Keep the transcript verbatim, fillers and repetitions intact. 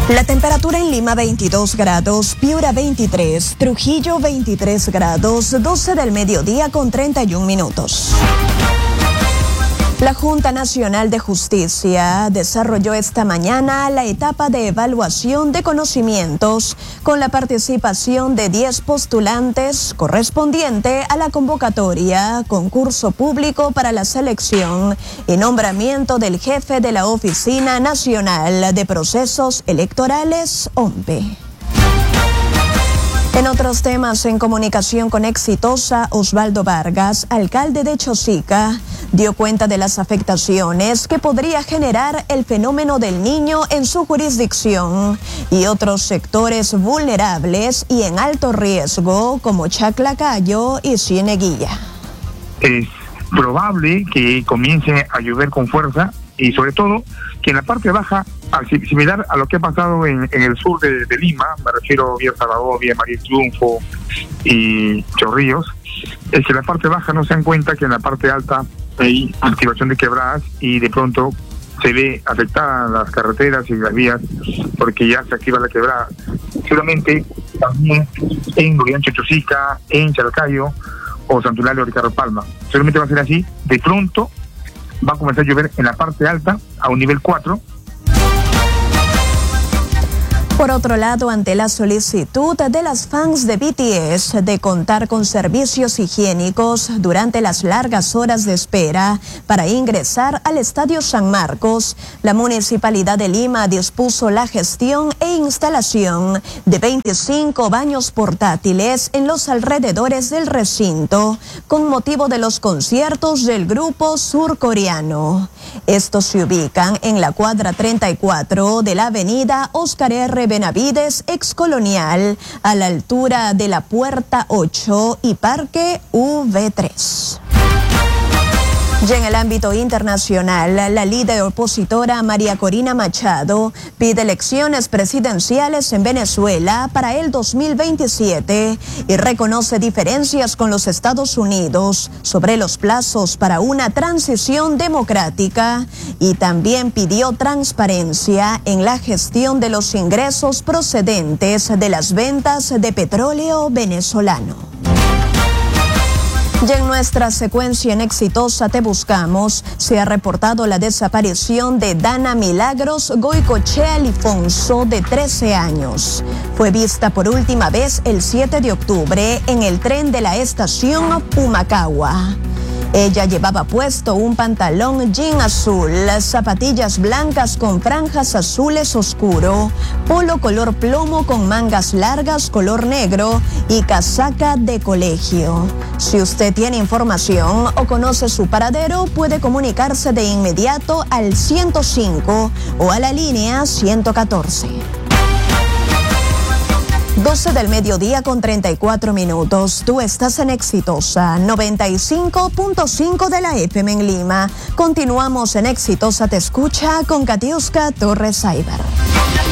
La temperatura en Lima veintidós grados, Piura veintitrés, Trujillo veintitrés grados, doce del mediodía con treinta y un minutos. La Junta Nacional de Justicia desarrolló esta mañana la etapa de evaluación de conocimientos con la participación de diez postulantes correspondiente a la convocatoria concurso público para la selección y nombramiento del jefe de la Oficina Nacional de Procesos Electorales, O M P E. En otros temas, en comunicación con Exitosa, Osvaldo Vargas, alcalde de Chosica, dio cuenta de las afectaciones que podría generar el fenómeno del niño en su jurisdicción y otros sectores vulnerables y en alto riesgo como Chaclacayo y Cieneguilla. Es probable que comience a llover con fuerza y sobre todo que en la parte baja, similar a lo que ha pasado en, en el sur de, de Lima, me refiero a Villa Salvador, Villa María Triunfo y Chorrillos, es que en la parte baja no se dan cuenta que en la parte alta hay activación de quebradas y de pronto se ve afectadas las carreteras y las vías porque ya se activa la quebrada. Seguramente también en Luriancho, Chosica, en Chalcayo o Santulario, Ricardo Palma. Seguramente va a ser así. De pronto va a comenzar a llover en la parte alta a un nivel cuatro. Por otro lado, ante la solicitud de las fans de B T S de contar con servicios higiénicos durante las largas horas de espera para ingresar al Estadio San Marcos, la Municipalidad de Lima dispuso la gestión e instalación de veinticinco baños portátiles en los alrededores del recinto con motivo de los conciertos del grupo surcoreano. Estos se ubican en la cuadra treinta y cuatro de la avenida Oscar R. Benavides, excolonial, a la altura de la Puerta ocho y Parque U V tres. Y en el ámbito internacional, la líder opositora María Corina Machado pide elecciones presidenciales en Venezuela para el dos mil veintisiete y reconoce diferencias con los Estados Unidos sobre los plazos para una transición democrática y también pidió transparencia en la gestión de los ingresos procedentes de las ventas de petróleo venezolano. Y en nuestra secuencia en Exitosa Te Buscamos, se ha reportado la desaparición de Dana Milagros Goicochea Alifonso, de trece años. Fue vista por última vez el siete de octubre en el tren de la estación Pumacagua. Ella llevaba puesto un pantalón jean azul, zapatillas blancas con franjas azules oscuro, polo color plomo con mangas largas color negro y casaca de colegio. Si usted tiene información o conoce su paradero, puede comunicarse de inmediato al ciento cinco o a la línea ciento catorce. doce del mediodía con treinta y cuatro minutos. Tú estás en Exitosa noventa y cinco punto cinco de la F M en Lima. Continuamos en Exitosa Te Escucha con Katiuska Torres Saiber.